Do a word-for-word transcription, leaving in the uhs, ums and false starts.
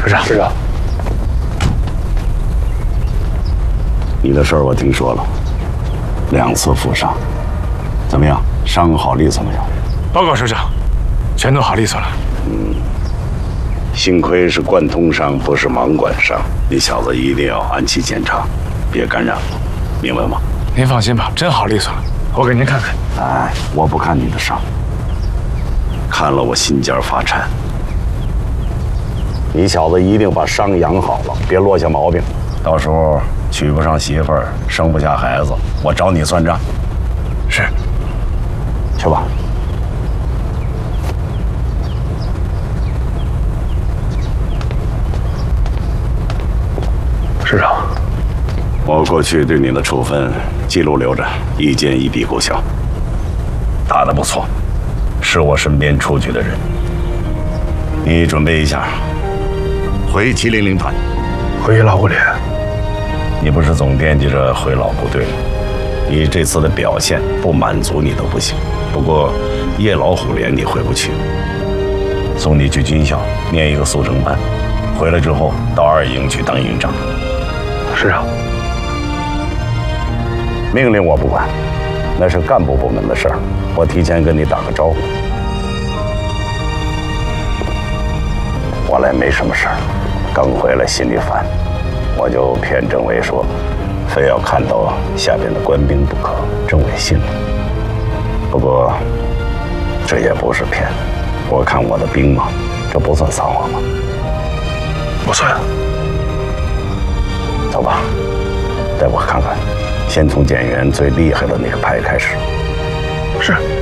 师长，师长， 你的事儿我听说了，两次负伤，怎么样？伤好利索没有？ 报告师长，全都好利索了。 嗯，幸亏是贯通伤，不是盲管伤。你小子一定要按期检查，别感染了，明白吗？ 您放心吧，真好利索了。我给您看看。 哎，我不看你的伤，看了我心尖发颤。你小子一定把伤养好了，别落下毛病，到时候娶不上媳妇儿，生不下孩子，我找你算账。 是。 去吧。 师长， 我过去对你的处分记录留着，一件一笔勾销。打得不错，是我身边出去的人。你准备一下，回七零零团， 回老虎连。 你不是总惦记着回老部队吗？你这次的表现不满足你都不行。不过夜老虎连你回不去，送你去军校念一个速成班，回来之后到二营去当营长。 师长， 命令我不管，那是干部部门的事儿，我提前跟你打个招呼。我来没什么事儿，刚回来心里烦，我就骗政委说，非要看到下边的官兵不可。政委信了。不过这也不是骗，我看我的兵马，这不算撒谎吗？ 不算。 走吧，带我看看，先从检员最厉害的那个排开始。 是。